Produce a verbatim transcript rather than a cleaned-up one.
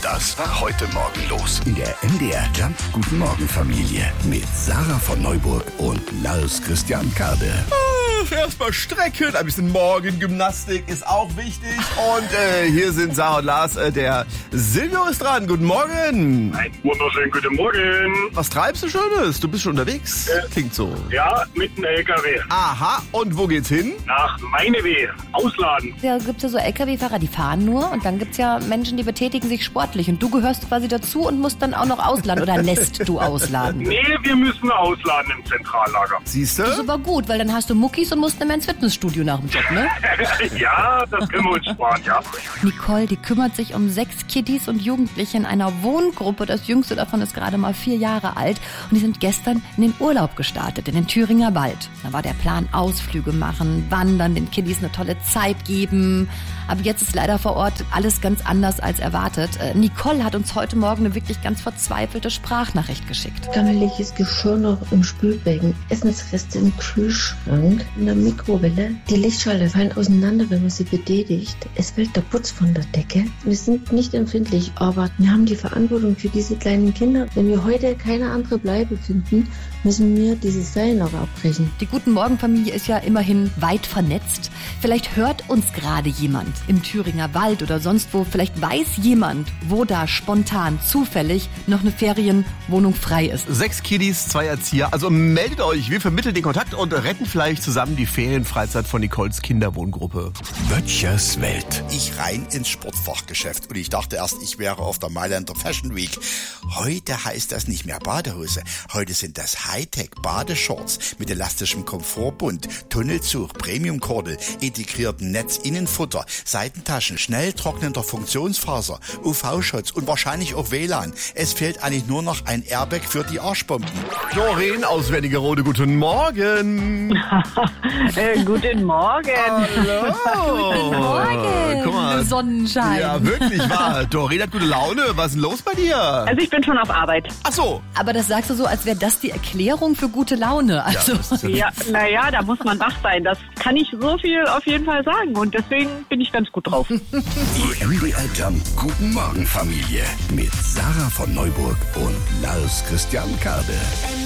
Das war heute Morgen los in der M D R Jump Guten Morgen Familie mit Sarah von Neuburg und Lars Christian Kade. Erstmal strecken, ein bisschen Morgengymnastik ist auch wichtig. Und äh, hier sind Sarah und Lars. Äh, der Silvio ist dran. Guten Morgen. Einen wunderschönen guten Morgen. Was treibst du Schönes? Du bist schon unterwegs? Äh, Klingt so. Ja, mit dem L K W. Aha, und wo geht's hin? Nach Meineweh. Ausladen. Da gibt es ja so L K W-Fahrer, die fahren nur. Und dann gibt es ja Menschen, die betätigen sich sportlich. Und du gehörst quasi dazu und musst dann auch noch ausladen. Oder lässt du ausladen? Nee, wir müssen ausladen im Zentrallager. Siehst du? Das ist aber gut, weil dann hast du Muckis und musst nicht mehr ins Fitnessstudio nach dem Job, ne? Ja, das können wir uns sparen, ja. Nicole, die kümmert sich um sechs Kiddies und Jugendliche in einer Wohngruppe. Das jüngste davon ist gerade mal vier Jahre alt. Und die sind gestern in den Urlaub gestartet, in den Thüringer Wald. Da war der Plan, Ausflüge machen, wandern, den Kiddies eine tolle Zeit geben. Aber jetzt ist leider vor Ort alles ganz anders als erwartet. Äh, Nicole hat uns heute Morgen eine wirklich ganz verzweifelte Sprachnachricht geschickt. Gammeliges Geschirr noch im Spülbecken, Essensreste im Kühlschrank, in der Mikrowelle. Die Lichtschalter fallen auseinander, wenn man sie betätigt. Es fällt der Putz von der Decke. Wir sind nicht empfindlich, aber wir haben die Verantwortung für diese kleinen Kinder. Wenn wir heute keine andere Bleibe finden, müssen wir dieses Ferienlager abbrechen. Die Guten Morgen Familie ist ja immerhin weit vernetzt. Vielleicht hört uns gerade jemand im Thüringer Wald oder sonst wo. Vielleicht weiß jemand, wo da spontan, zufällig noch eine Ferienwohnung frei ist. Sechs Kiddies, zwei Erzieher. Also meldet euch, wir vermitteln den Kontakt und retten vielleicht zusammen die Ferienfreizeit von Nicoles Kinderwohngruppe. Böttchers Welt. Ich rein ins Sportfachgeschäft und ich dachte erst, ich wäre auf der Mailänder Fashion Week. Heute heißt das nicht mehr Badehose. Heute sind das Hightech-Badeshorts mit elastischem Komfortbund, Tunnelzug, Premium-Kordel, integrierten Netzinnenfutter, Seitentaschen, schnell trocknender Funktionsfaser, U V-Schutz und wahrscheinlich auch W L A N. Es fehlt eigentlich nur noch ein Airbag für die Arschbomben. Doreen, auswärtige Rode, guten Morgen. äh, guten Morgen. Hallo. Guten Morgen, Guck mal. Sonnenschein. Ja, wirklich wahr. Doreen hat gute Laune. Was ist denn los bei dir? Also ich bin schon auf Arbeit. Ach so. Aber das sagst du so, als wäre das die Erklärung für gute Laune. Also, Ja, das ist ja Ja, naja, da muss man wach sein. Das kann ich so viel auf jeden Fall sagen. Und deswegen bin ich ganz gut drauf. Die M D R Jump Guten Morgen Familie mit Sarah von Neuburg und Lars Christian Kade.